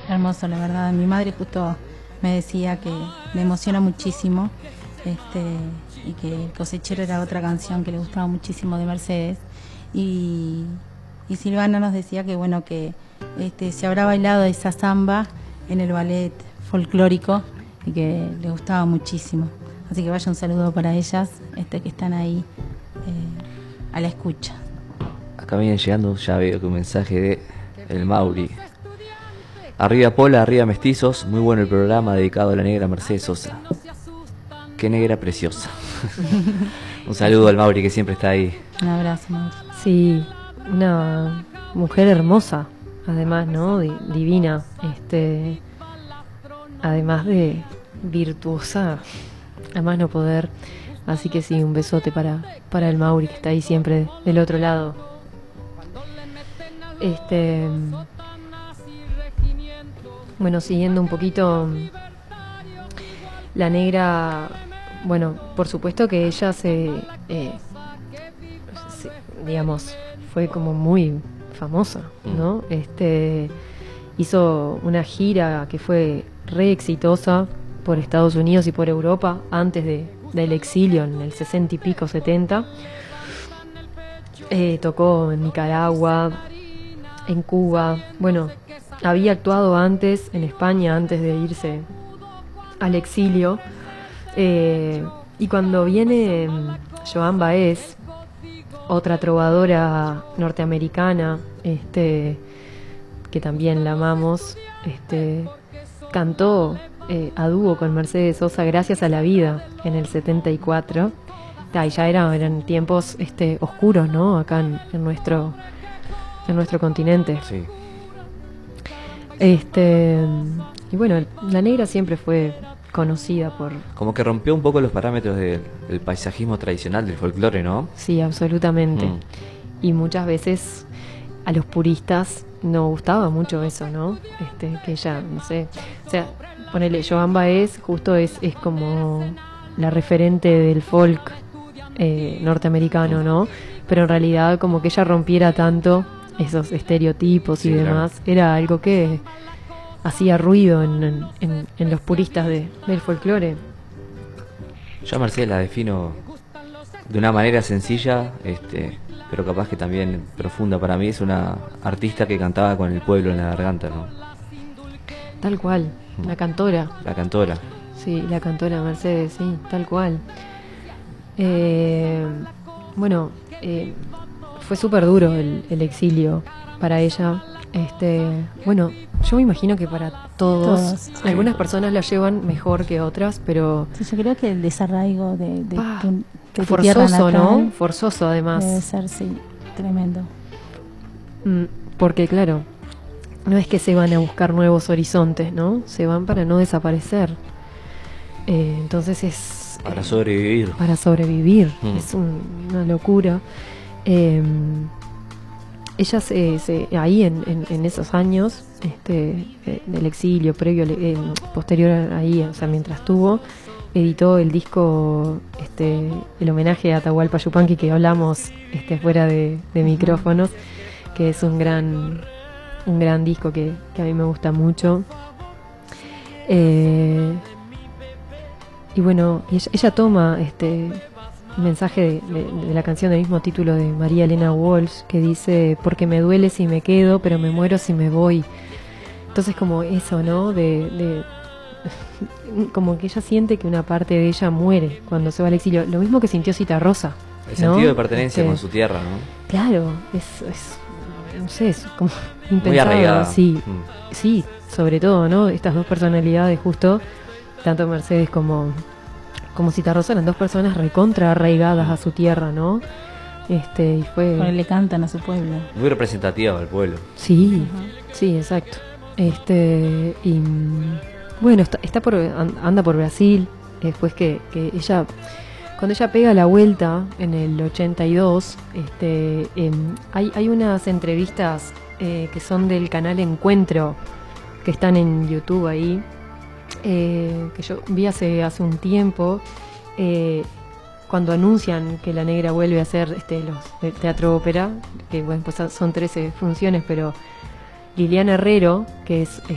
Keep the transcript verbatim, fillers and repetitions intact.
Hermoso, la verdad. Mi madre justo me decía que me emociona muchísimo, este, y que El cosechero era otra canción que le gustaba muchísimo de Mercedes. Y, y Silvana nos decía que bueno, que este, se habrá bailado esa samba en el ballet folclórico y que le gustaba muchísimo. Así que vaya un saludo para ellas, este, que están ahí eh, a la escucha. Acá viene llegando, ya veo que un mensaje de el Mauri. Arriba Pola, arriba Mestizos, muy bueno el programa dedicado a la negra Mercedes Sosa. Qué negra preciosa. Un saludo al Mauri que siempre está ahí. Un abrazo, Mauri. Sí, una mujer hermosa, además, ¿no? Di- divina, este, además de virtuosa, además no poder. Así que sí, un besote para, para el Mauri que está ahí siempre del otro lado. Este, bueno, siguiendo un poquito, la negra, bueno, por supuesto que ella se, eh, se- digamos, fue como muy famosa, ¿no? Este, hizo una gira que fue re exitosa por Estados Unidos y por Europa antes de, del exilio en el sesenta y pico, setenta. Eh, tocó en Nicaragua, en Cuba, bueno, había actuado antes en España antes de irse al exilio. Eh, y cuando viene Joan Baez, otra trovadora norteamericana, este, que también la amamos, este, cantó eh, a dúo con Mercedes Sosa Gracias a la vida en el setenta y cuatro. Ah, y ya era, eran tiempos este, oscuros, ¿no? Acá en, en nuestro en nuestro continente. Sí. Este, y bueno, la negra siempre fue conocida por... Como que rompió un poco los parámetros del, del paisajismo tradicional del folclore, ¿no? Sí, absolutamente. Mm. Y muchas veces a los puristas no gustaba mucho eso, ¿no? Este, que ella, no sé, o sea, ponele, Joan Baez justo es, es como la referente del folk eh, norteamericano, ¿no? Pero en realidad como que ella rompiera tanto esos estereotipos Sí, y claro. demás, era algo que hacía ruido en, en, en- en los puristas de, del folclore. Yo a Mercedes la defino de una manera sencilla, este, pero capaz que también profunda para mí. Es una artista que cantaba con el pueblo en la garganta, ¿no? Tal cual, la cantora. La cantora. Sí, la cantora Mercedes, sí, tal cual. Eh, bueno, eh, fue súper duro el, el exilio para ella. Este, bueno, yo me imagino que para todos, Todos, sí. algunas personas la llevan mejor que otras, pero Sí, yo creo que el desarraigo de, de, pa, tu, de tu tierra forzoso, natal ¿no? Forzoso además. debe ser, sí, tremendo. Mm, Porque claro, no es que se van a buscar nuevos horizontes, ¿no? Se van para no desaparecer. Eh, entonces es... Para eh, sobrevivir. para sobrevivir. Mm. Es un- una locura. Eh, ella se, se- ahí en, en- en esos años este, eh, del exilio, previo, al- eh, posterior a- ahí, o sea, mientras estuvo, editó el disco, este, el homenaje a Atahualpa Yupanqui que hablamos este, fuera de, de micrófonos, que es un gran, un gran disco que, que a mí me gusta mucho. Eh, y bueno, y ella, ella toma este mensaje de, de- de la canción del mismo título de María Elena Walsh, que dice, porque me duele si me quedo, pero me muero si me voy. Entonces como eso, ¿no? De, de como que ella siente que una parte de ella muere cuando se va al exilio. Lo mismo que sintió Citarrosa. El ¿no? sentido de pertenencia Este, con su tierra, ¿no? Claro, es, es no sé, es como Muy impensado. arraigada. Sí, Mm. sí, sobre todo, ¿no? Estas dos personalidades justo, tanto Mercedes como, como Citarrosa, eran dos personas recontra arraigadas a su tierra, ¿no? Este, y fue... Bueno, le cantan a su pueblo. Muy representativa del pueblo. Sí, sí, exacto. Este, y mm, bueno, está, está por, an- anda por Brasil, después que, que ella, cuando ella pega la vuelta en el ochenta y dos, este, em, hay, hay unas entrevistas eh, que son del canal Encuentro, que están en YouTube ahí, eh, que yo vi hace, hace un tiempo, eh, cuando anuncian que la negra vuelve a hacer este, los de teatro ópera, que bueno, pues son trece funciones, pero Liliana Herrero, que es